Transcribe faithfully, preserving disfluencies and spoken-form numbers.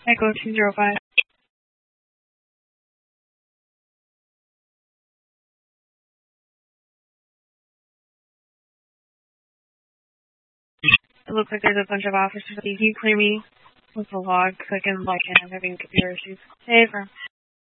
Echo two zero five. It looks like there's a bunch of officers. Can you clear me with the log so I can like I'm having computer issues? Hey, firm.